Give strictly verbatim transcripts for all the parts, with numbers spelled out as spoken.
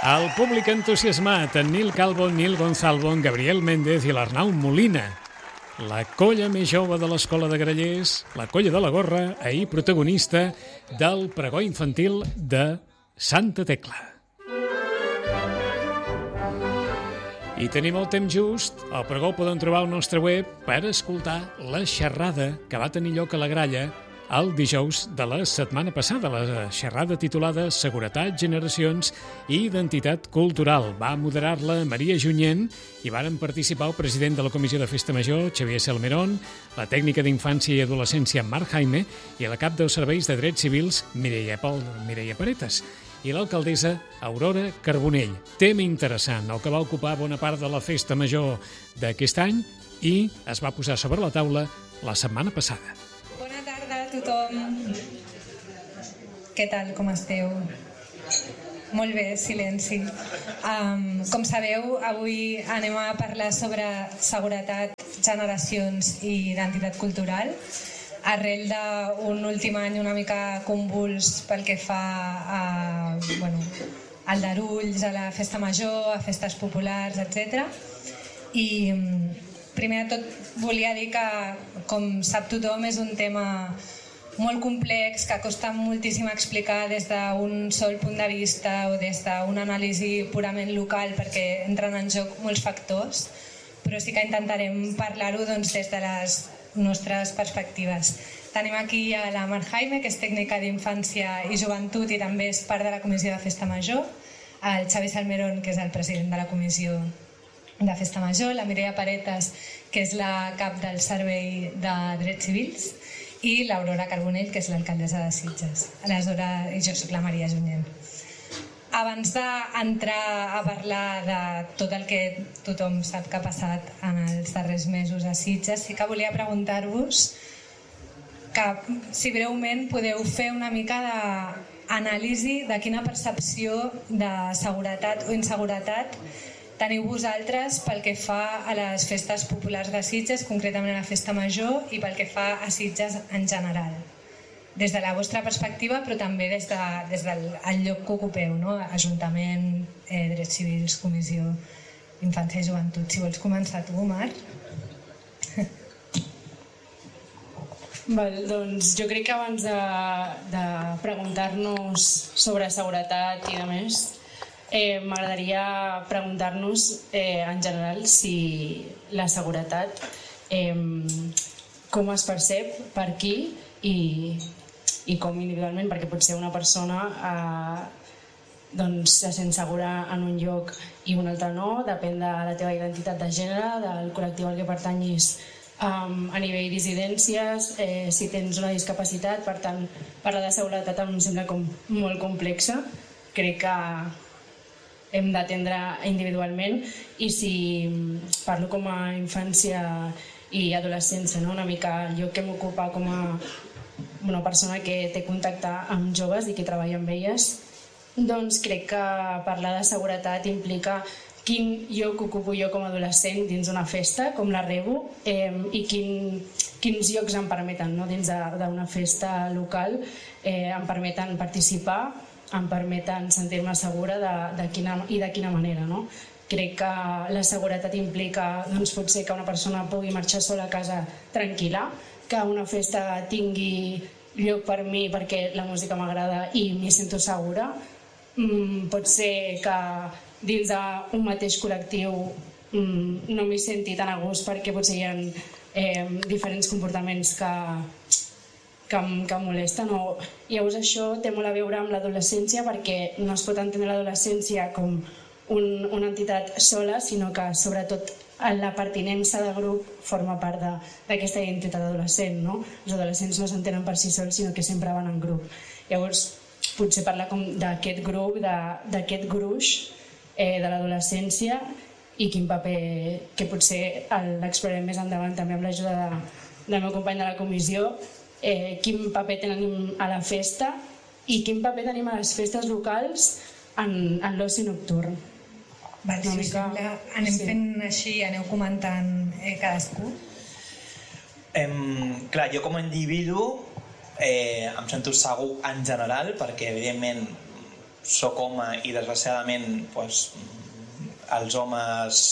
El públic entusiasmat, en Nil Calvo, Nil Gonzalvo, en Gabriel Méndez i l'Arnau Molina. La colla més jove de l'Escola de Grallers, la colla de la Gorra, ahir protagonista del pregó infantil de Santa Tecla. I tenim el temps just, el pregó el podem trobar al nostre web per escoltar la xerrada que va tenir lloc a la Gralla el dijous de la setmana passada, la xerrada titulada Seguretat, Generacions i Identitat Cultural. Va moderar-la Maria Junyent i varen participar el president de la Comissió de Festa Major, Xavier Salmerón, la tècnica d'Infància i Adolescència, Marc Jaime, i la cap dels Serveis de Drets Civils, Mireia, Pol, Mireia Paretes, i l'alcaldessa Aurora Carbonell. Tema interessant, el que va ocupar bona part de la Festa Major d'aquest any i es va posar sobre la taula la setmana passada. Bona tarda a tothom. Què tal, com esteu? Molt bé, silenci. Um, com sabeu, avui anem a parlar sobre seguretat, generacions i identitat cultural, arrel d'un últim any una mica convuls pel que fa a, bueno, aldarulls, a la festa major, a festes populars, etcètera. I primer de tot volia dir que, com sap tothom, és un tema molt complex, que costa moltíssim explicar des d'un sol punt de vista o des d'una anàlisi purament local, perquè entren en joc molts factors, però sí que intentarem parlar-ho doncs, des de les nostres perspectives. Tenim aquí a la Marc Jaime, que és tècnica d'Infància i Joventut i també és part de la Comissió de Festa Major, el Xavi Salmerón, que és el president de la Comissió de Festa Major, la Mireia Paretes, que és la cap del Servei de Drets Civils, i l'Aurora Carbonell, que és l'alcaldessa de Sitges. Aleshores, i jo soc la Maria Junyent. Abans d'entrar a parlar de tot el que tothom sap que ha passat en els darrers mesos a Sitges, sí que volia preguntar-vos que, si breument podeu fer una mica d'anàlisi de quina percepció de seguretat o inseguretat teniu vosaltres pel que fa a les festes populars de Sitges, concretament a la Festa Major, i pel que fa a Sitges en general. Des de la vostra perspectiva, però també des, de, des del lloc que ocupeu, no? Ajuntament, eh, Drets Civils, Comissió d'Infància i Joventut. Si vols començar tu, Marc. Val, doncs jo crec que abans de, de preguntar-nos sobre seguretat i de més, eh, m'agradaria preguntar-nos eh, en general si la seguretat eh, com es percep, per qui i, i com individualment, perquè potser una persona eh, doncs, se sent segura en un lloc i un altre no, depèn de la teva identitat de gènere, del col·lectiu al que pertanyis um, a nivell d'incidències, eh, si tens una discapacitat. Per tant, parlar de seguretat em sembla com molt complexa. Crec que hem d'atendre individualment, i si parlo com a infància i adolescència, no? Una mica el lloc que m'ocupa com a una persona que té contacte amb joves i que treballa amb elles, doncs crec que parlar de seguretat implica quin lloc ocupo jo com a adolescent dins d'una festa, com la rebo, eh, i quin, quins llocs em permeten, no? Dins d'una festa local eh, em permeten participar, em permeten sentir-me segura de, de quina, i de quina manera, no? Crec que la seguretat implica doncs, potser que una persona pugui marxar sola a casa tranquil·la, que una festa tingui lloc per mi perquè la música m'agrada i m'hi sento segura. Mm, pot ser que dins d'un mateix col·lectiu mm, no m'hi senti tan a gust perquè potser hi ha eh, diferents comportaments que, que, em, que em molesten. O, llavors això té molt a veure amb l'adolescència, perquè no es pot entendre l'adolescència com un, una entitat sola, sinó que sobretot la pertinença de grup forma part d'aquesta identitat adolescent, no? Els adolescents no s'entenen per si sols, sinó que sempre van en grup. Llavors, potser parlar d'aquest grup, d'aquest gruix eh, de l'adolescència, i quin paper, que potser l'explorem més endavant també amb l'ajuda de, del meu company de la comissió, eh, quin paper tenim a la festa i quin paper tenim a les festes locals en, en l'oci nocturn. Val, si us sembla, anem sí. fent així, aneu comentant eh, cadascú. Em, clar, jo com a individu eh, em sento segur en general, perquè evidentment soc home i desgraciadament els homes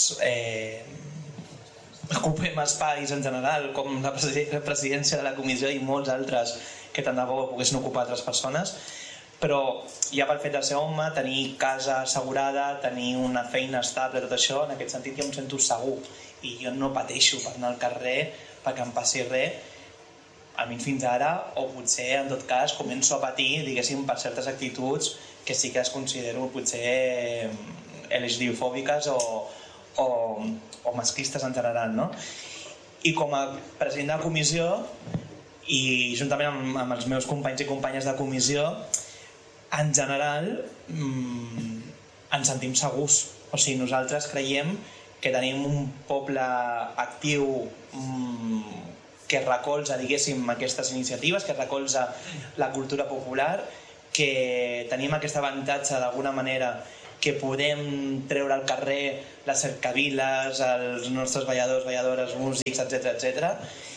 ocupem espais en general, com la presidència de la comissió i molts altres que tant de bo poguessin ocupar altres persones, però ja pel fet de ser home, tenir casa assegurada, tenir una feina estable, tot això, en aquest sentit jo em sento segur i jo no pateixo per anar al carrer perquè em passi res, almenys fins ara, o potser en tot cas començo a patir, diguéssim, per certes actituds que sí que es considero potser L G B T fòbiques o, o, o masclistes en general, no? I com a president de la comissió i juntament amb, amb els meus companys i companyes de comissió, en general mmm, ens sentim segurs. O sigui, nosaltres creiem que tenim un poble actiu mmm, que recolza, diguéssim, aquestes iniciatives, que recolza la cultura popular, que tenim aquest avantatge d'alguna manera que podem treure al carrer les cercaviles, els nostres balladors, balladores, músics, etcètera, etcètera,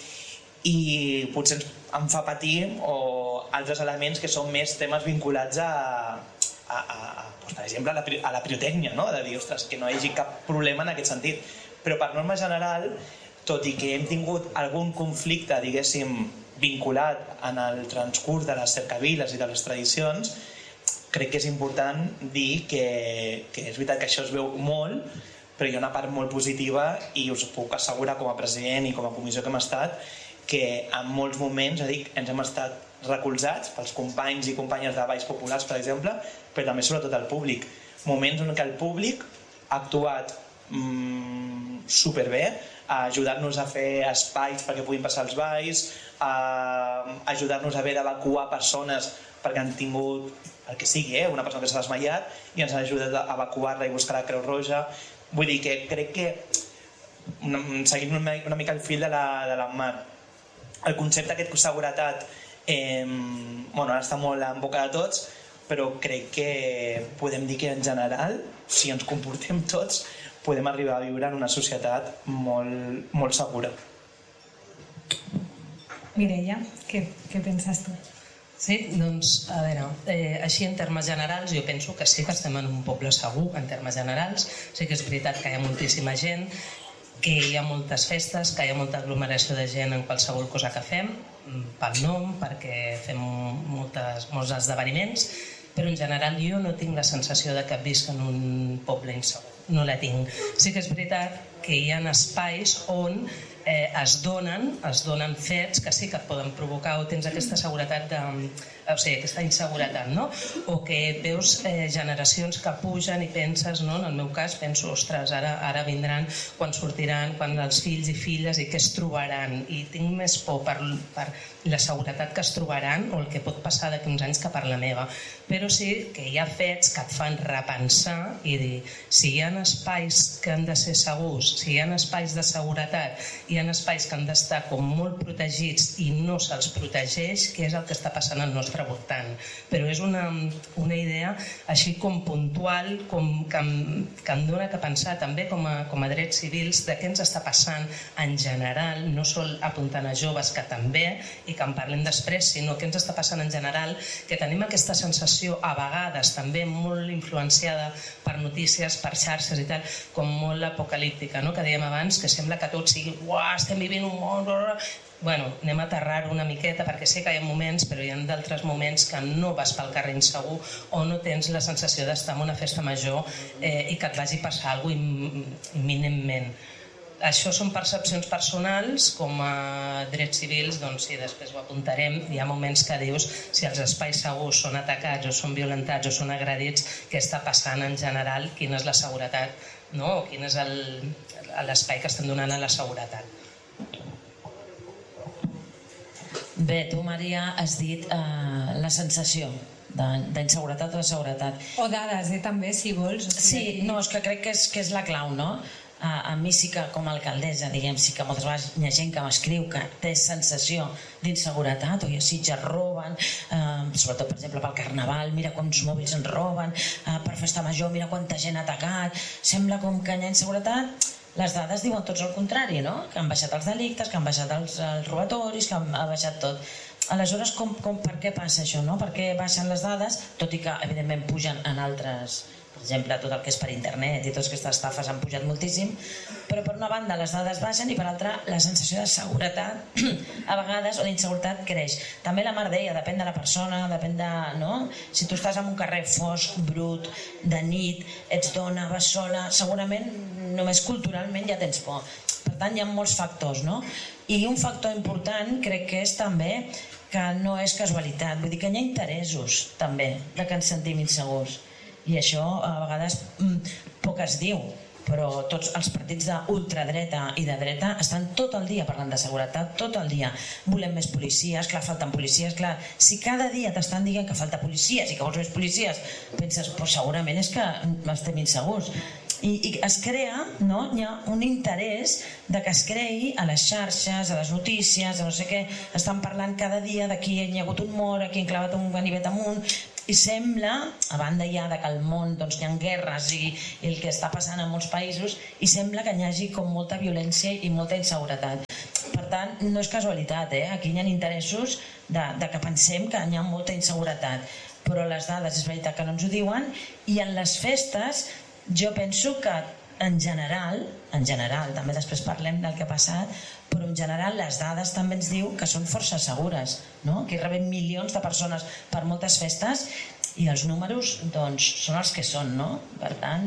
i potser ens em fa patir o altres elements que són més temes vinculats a, a, a, a doncs, per exemple, a la, a la pirotècnia, no? De dir, ostres, que no hi hagi cap problema en aquest sentit. Però per norma general, tot i que hem tingut algun conflicte, diguéssim, vinculat en el transcurs de les cercaviles i de les tradicions, crec que és important dir que, que és veritat que això es veu molt, però hi ha una part molt positiva i us puc assegurar com a president i com a comissió que hem estat que en molts moments, ja dic, ens hem estat recolzats pels companys i companyes de balls populars, per exemple, però també sobretot el públic. Moments en què el públic ha actuat mmm, superbé, a ajudar-nos a fer espais perquè puguin passar els balls, a ajudar-nos a haver d'evacuar persones perquè han tingut el que sigui, eh? Una persona que s'ha desmaiat i ens han ajudat a evacuar-la i buscar la Creu Roja. Vull dir que crec que, seguint una, una mica el fil de la, de la Mar, el concepte aquest de seguretat eh, bueno, ara està molt en boca de tots, però crec que podem dir que en general, si ens comportem tots, podem arribar a viure en una societat molt, molt segura. Mireia, què, què penses tu? Sí, doncs, a veure, eh, així en termes generals jo penso que sí que estem en un poble segur, en termes generals. Sí que és veritat que hi ha moltíssima gent, que hi ha moltes festes, que hi ha molta aglomeració de gent en qualsevol cosa que fem, pel nom, perquè fem moltes, molts esdeveniments, però en general jo no tinc la sensació de que visc en un poble insegur, no la tinc. Sí que és veritat que hi ha espais on eh, es donen, es donen fets que sí que et poden provocar o tens aquesta seguretat de, o sigui, aquesta inseguretat, no? O que veus eh, generacions que pugen i penses, no? En el meu cas penso, ostres, ara, ara vindran, quan sortiran, quan els fills i filles i què es trobaran, i tinc més por per, per la seguretat que es trobaran o el que pot passar d'aquí uns anys que per la meva. Però sí que hi ha fets que et fan repensar i dir, si hi ha espais que han de ser segurs, si hi ha espais de seguretat, hi ha espais que han d'estar com molt protegits i no se'ls protegeix, què és el que està passant al nostre voltant. Però és una, una idea així com puntual, com que, em, que em dona que pensar també com a, com a drets civils de què ens està passant en general, no sol apuntant a joves que també, i que en parlem després, sinó què ens està passant en general, que tenim aquesta sensació a vegades també molt influenciada per notícies, per xarxes i tal, com molt apocalíptica, no? Que dèiem abans, que sembla que tot sigui uah, estem vivint un món... Bueno, anem a aterrar-ho una miqueta perquè sé que hi ha moments, però hi ha d'altres moments que no vas pel carrer insegur o no tens la sensació d'estar en una festa major eh, i que et vagi passar alguna cosa imminentment. Això són percepcions personals, com a drets civils, doncs sí, després ho apuntarem. Hi ha moments que dius si els espais segurs són atacats o són violentats o són agredits, què està passant en general, quina és la seguretat, no? O quin és l'espai que estem donant a la seguretat. Bé, tu, Maria, has dit eh, la sensació d'inseguretat o de seguretat. O dades, eh, també, si vols. Sí, no, és que crec que és, que és la clau, no? A, a mi sí que, com a alcaldessa, diguem, sí que moltes vegades hi ha gent que m'escriu que té sensació d'inseguretat, o ja Sitges roben, eh, sobretot, per exemple, pel Carnaval, mira quants mòbils ens roben, eh, per festa major, mira quanta gent ha atacat, sembla com que hi ha inseguretat. Les dades diuen tots el contrari, no? Que han baixat els delictes, que han baixat els, els robatoris, que han, ha baixat tot. aleshores, com, com, per què passa això? No? Per què baixen les dades, tot i que evidentment pugen en altres... Per exemple, tot el que és per internet i totes aquestes estafes han pujat moltíssim, però per una banda les dades baixen i per altra la sensació de seguretat a vegades, o d'inseguretat, creix. També la Mar deia, depèn de la persona, depèn de... No? Si tu estàs en un carrer fosc, brut, de nit, ets dona, vas sola, segurament només culturalment ja tens por. Per tant, hi ha molts factors, no? I un factor important crec que és també que no és casualitat, vull dir que hi ha interessos també de que ens sentim insegurs. I això a vegades poc es diu, però tots els partits d'ultradreta i de dreta estan tot el dia parlant de seguretat, tot el dia. Volem més policies, clar, falten policies, clar. Si cada dia t'estan dient que falta policies i que vols més policies, penses, pues segurament és que estem insegurs. I, i es crea, no? Hi ha un interès de que es creï a les xarxes, a les notícies, a no sé què, estan parlant cada dia de qui hi ha hagut un mort, a qui han clavat un ganivet amunt, i sembla, a banda ja de que al món doncs, hi ha guerres i, i el que està passant en molts països, i sembla que hi hagi com molta violència i molta inseguretat. Per tant, no és casualitat, eh? Aquí hi ha interessos de, de que pensem que hi ha molta inseguretat, però les dades és veritat que no ens ho diuen, i en les festes jo penso que en general, en general, també després parlem del que ha passat, però en general les dades també ens diu que són força segures, no? Que hi rebem milions de persones per moltes festes i els números doncs, són els que són, no? Per tant...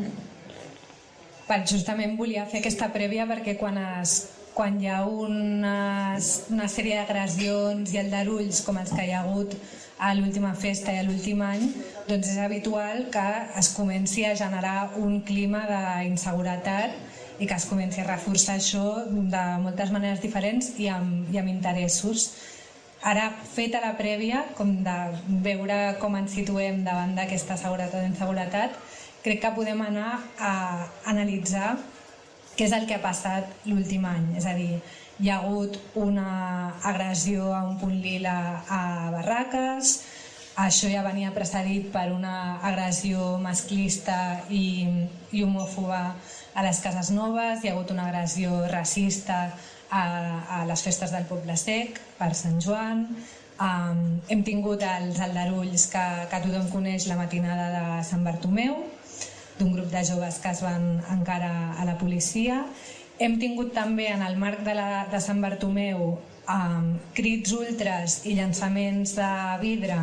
Justament volia fer aquesta prèvia perquè quan, es, quan hi ha unes, una sèrie d'agressions i aldarulls com els que hi ha hagut a l'última festa i a l'últim any, doncs és habitual que es comenci a generar un clima d'inseguretat i que es comenci a reforçar això de moltes maneres diferents i amb, i amb interessos. Ara, feta la prèvia, com de veure com ens situem davant d'aquesta seguretat o inseguretat, crec que podem anar a analitzar què és el que ha passat l'últim any. És a dir, hi ha hagut una agressió a un punt lila a Barraques, això ja venia precedit per una agressió masclista i, i homòfoba a les Cases Noves, hi ha hagut una agressió racista a, a les festes del Poble Sec per Sant Joan, um, hem tingut els aldarulls que, que tothom coneix la matinada de Sant Bartomeu, d'un grup de joves que es van encarar a la policia. Hem tingut també en el marc de, la, de Sant Bartomeu um, crits ultres i llançaments de vidre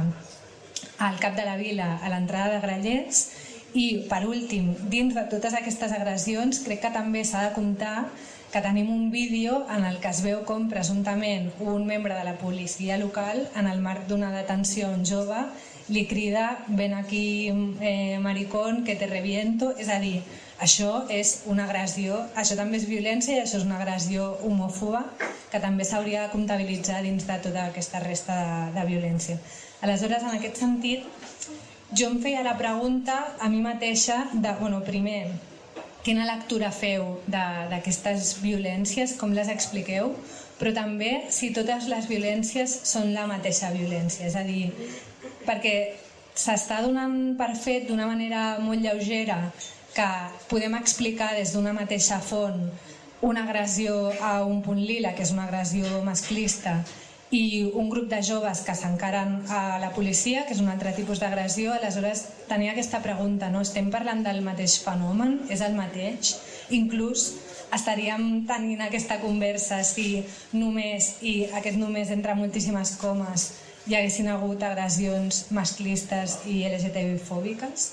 al cap de la vila a l'entrada de Grallers. I, per últim, dins de totes aquestes agressions, crec que també s'ha de comptar que tenim un vídeo en el que es veu com presumptament un membre de la policia local, en el marc d'una detenció a un jove, li crida «Ven aquí, eh, maricón, que te reviento». És a dir, això és una agressió, això també és violència i això és una agressió homòfoba que també s'hauria de comptabilitzar dins de tota aquesta resta de, de violència. Aleshores, en aquest sentit, jo em feia la pregunta a mi mateixa de, bueno, primer, quina lectura feu d'aquestes violències, com les expliqueu, però també si totes les violències són la mateixa violència, és a dir, perquè s'està donant per fet d'una manera molt lleugera que podem explicar des d'una mateixa font una agressió a un punt lila, que és una agressió masclista, i un grup de joves que s'encaren a la policia, que és un altre tipus d'agressió. Aleshores, tenia aquesta pregunta, no? Estem parlant del mateix fenomen? És el mateix? Inclús estaríem tenint aquesta conversa si només, i aquest només entre moltíssimes comes, hi haguessin hagut agressions masclistes i L G T B-fòbiques?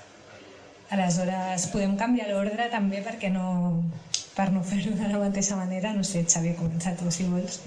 Aleshores, podem canviar l'ordre també perquè no, per no fer-ho de la mateixa manera. No sé, Xavi, comença tu, si vols.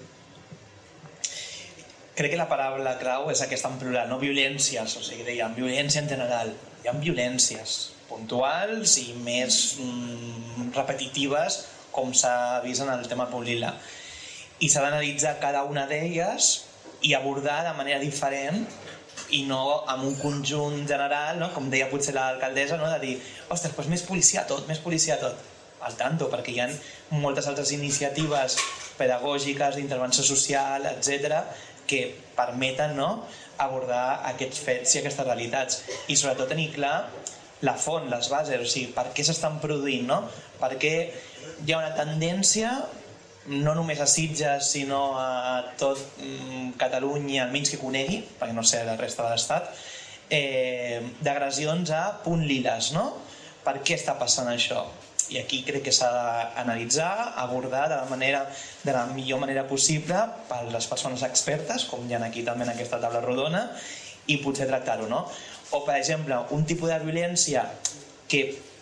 Crec que la paraula clau és aquesta en plural, no violències, o sigui, dèiem violència en general. Hi ha violències puntuals i més mm, repetitives, com s'ha vist en el tema Paulila. I s'ha d'analitzar cada una d'elles i abordar de manera diferent i no amb un conjunt general, no? Com deia potser l'alcaldessa, no? De dir, ostres, doncs més policia tot, més policia tot. Al tanto, perquè hi ha moltes altres iniciatives pedagògiques, d'intervenció social, etcètera, que permeten, no, abordar aquests fets i aquestes realitats i sobretot tenir clar la font, les bases, o sigui, per què s'estan produint, no? Per què hi ha una tendència no només a Sitges, sinó a tot Catalunya, almenys que conegui, perquè no sé la resta de l'Estat, eh, d'agressions a punt liles, no? Per què està passant això? I aquí crec que s'ha d'analitzar, abordar de la, manera, de la millor manera possible per les persones expertes, com hi ha aquí també en aquesta taula rodona, i potser tractar-ho, no? O, per exemple, un tipus de violència que,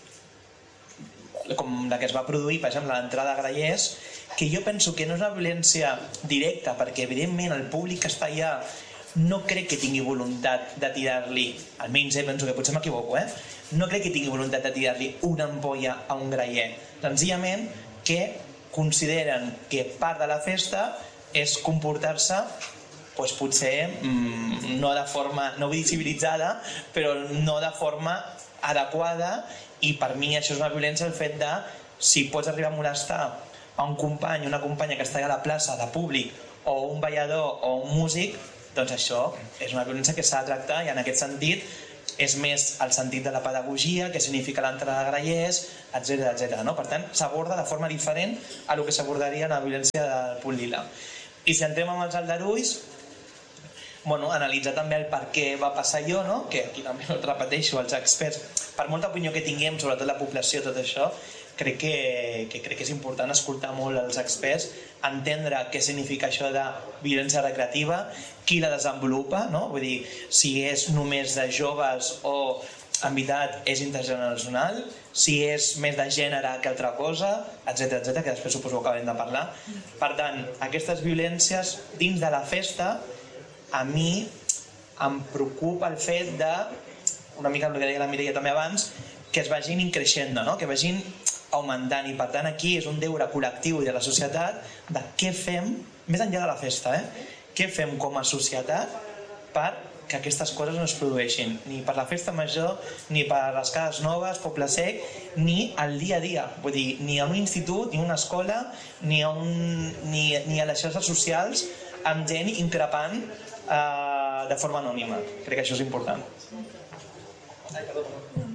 com la que es va produir, per exemple, a l'entrada a Grallers, que jo penso que no és una violència directa, perquè evidentment el públic que està allà no crec que tingui voluntat de tirar-li, almenys eh, penso que potser m'equivoco, eh? no crec que tingui voluntat de tirar-li una ampolla a un graller, senzillament que consideren que part de la festa és comportar-se doncs potser mmm, no de forma, no vull dir civilitzada, però no de forma adequada, i per mi això és una violència, el fet de si pots arribar a molestar a un company o una companya que està a la plaça de públic, o un ballador o un músic, doncs això és una violència que s'ha de tractar, i en aquest sentit és més el sentit de la pedagogia, què significa l'entrada de grallers, etcètera etcètera. No? Per tant, s'aborda de forma diferent a lo que s'abordaria en la violència del punt lila. I si entrem amb els aldarulls, bueno, analitzar també el per què va passar allò, no? Que aquí també ho repeteixo, els experts, per molta opinió que tinguem, sobretot la població, tot això, crec que, que, crec que és important escoltar molt els experts, entendre què significa això de violència recreativa, qui la desenvolupa, no? Vull dir, si és només de joves o en veritat és intergeneracional, si és més de gènere que altra cosa, etcètera etcètera, que després suposo que acabem de parlar. Per tant, aquestes violències dins de la festa, a mi em preocupa el fet de, una mica el que deia la Mireia també abans, que es vagin increixent, no? Que vagin augmentant, i per tant aquí és un deure col·lectiu i de la societat de què fem, més enllà de la festa, eh? Què fem com a societat per que aquestes coses no es produeixin, ni per la festa major, ni per les cases noves, Poble Sec, ni al dia a dia, vull dir, ni a un institut, ni a una escola, ni a, un, ni, ni a les xarxes socials amb gent increpant eh, de forma anònima. Crec que això és important. Ai, perdó.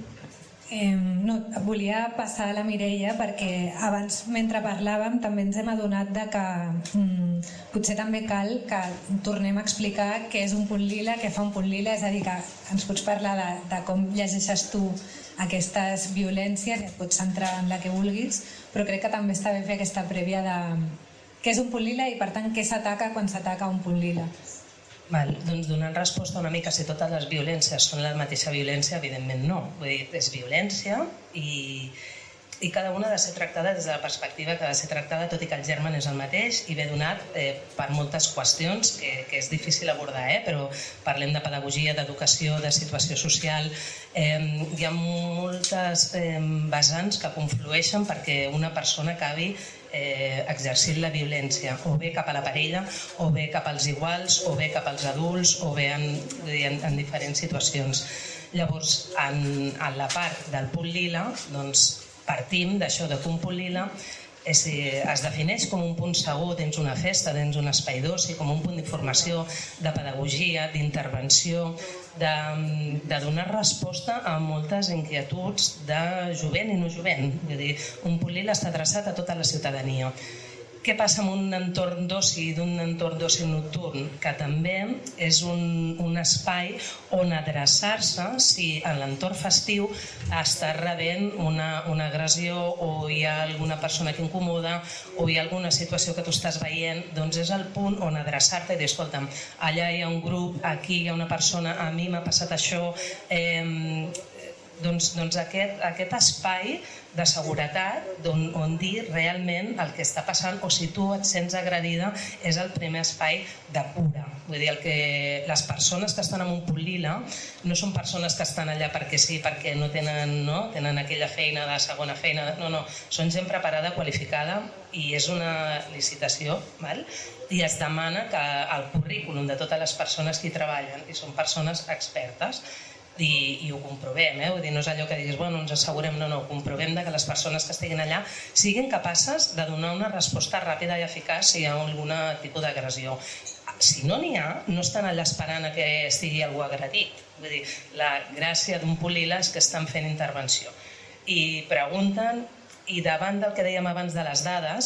Eh, no, volia passar a la Mireia perquè abans, mentre parlàvem, també ens hem adonat de que mm, potser també cal que tornem a explicar què és un punt lila, què fa un punt lila, és a dir, que ens pots parlar de, de com llegeixes tu aquestes violències, i et pots centrar en la que vulguis, però crec que també està bé fer aquesta prèvia de què és un punt lila i per tant què s'ataca quan s'ataca un punt lila. Val, doncs donant resposta una mica, si totes les violències són la mateixa violència, evidentment no. Vull dir, és violència i, i cada una ha de ser tractada des de la perspectiva que ha de ser tractada, tot i que el germen és el mateix i ve donat eh, per moltes qüestions que, que és difícil abordar, eh? Però parlem de pedagogia, d'educació, de situació social. Eh, hi ha moltes eh, vessants que conflueixen perquè una persona acabi Eh, exercint la violència, o bé cap a la parella, o bé cap als iguals, o bé cap als adults, o bé en, en, en diferents situacions. Llavors, en, en la part del punt lila, doncs, partim d'això, de que un punt lila és, es defineix com un punt segur dins una festa, dins un espai d'oci, com un punt d'informació, de pedagogia, d'intervenció, de, de donar resposta a moltes inquietuds de jovent i no jovent. Vull dir, un punt lila està adreçat a tota la ciutadania. Què passa amb un entorn d'oci, d'un entorn d'oci nocturn? Que també és un, un espai on adreçar-se si en l'entorn festiu està rebent una, una agressió, o hi ha alguna persona que incomoda, o hi ha alguna situació que tu estàs veient, doncs és el punt on adreçar-te i dir, escolta'm, allà hi ha un grup, aquí hi ha una persona, a mi m'ha passat això, eh, doncs, doncs aquest, aquest espai de seguretat on, on dir realment el que està passant, o si tu et sents agredida, és el primer espai de cura. Vull dir, el que les persones que estan en un punt lila no són persones que estan allà perquè sí, perquè no tenen, no? tenen aquella feina de segona feina, no, no, són gent preparada, qualificada, i és una licitació, val? I es demana que el currículum de totes les persones que hi treballen, i són persones expertes, I, i ho comprovem, eh? Vull dir, no és allò que diguis, bueno, ens assegurem, no, no, comprovem que les persones que estiguin allà siguin capaces de donar una resposta ràpida i eficaç si hi ha algun tipus d'agressió. Si no n'hi ha, no estan allà esperant a que estigui algú agredit. Vull dir, la gràcia d'un punt lila és que estan fent intervenció. I pregunten, i davant del que dèiem abans de les dades,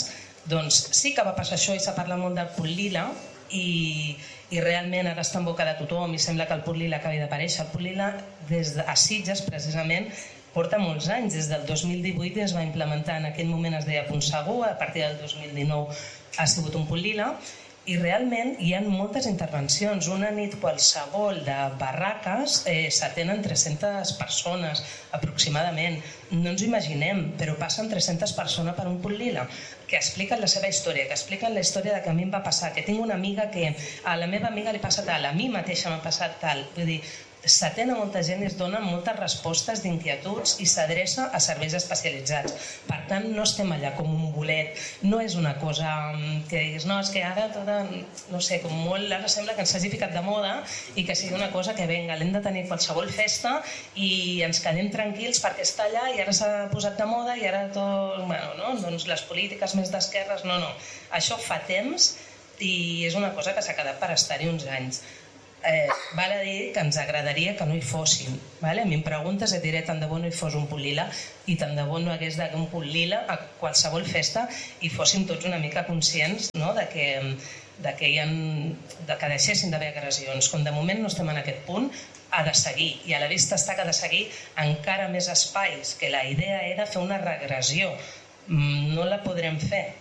Doncs sí que va passar això i s'ha parlat molt del punt lila i, i realment ara està en boca de tothom i sembla que el punt lila acabi d'aparèixer. El punt lila des de, a Sitges precisament porta molts anys, des del dos mil divuit es va implementar, en aquell moment es deia punt segur, a partir del dos mil dinou ha sigut un punt lila i realment hi ha moltes intervencions. Una nit qualsevol de barraques eh, s'atenen tres-centes persones aproximadament. No ens ho imaginem, però passen tres-centes persones per un punt lila que expliquen la seva història, que expliquen la història de que a mi em va passar, que tinc una amiga que a la meva amiga li passa tal, a mi mateixa m'ha passat tal. Vull dir, s'atén a molta gent i es donen moltes respostes d'inquietuds i s'adreça a serveis especialitzats. Per tant, no estem allà com un bolet, no és una cosa que diguis, no, és que ara tota, no sé, com molt, ara sembla que ens hagi ficat de moda i que sigui una cosa que venga, l'hem de tenir qualsevol festa i ens quedem tranquils perquè està allà i ara s'ha posat de moda i ara tot, bueno, no? Doncs les polítiques més d'esquerres, no, no. Això fa temps i és una cosa que s'ha quedat per estar-hi uns anys. Eh, val a dir que ens agradaria que no hi fossin. Vale? A mi em preguntes, et diré tant de bo no hi fos un punt lila i tant de bo no hagués d'haver un punt lila a qualsevol festa i fóssim tots una mica conscients, no? de, que, de, que hi ha, de que deixessin d'haver agressions. Com de moment no estem en aquest punt, ha de seguir i a la vista està que ha de seguir encara més espais, que la idea era fer una regressió. No la podrem fer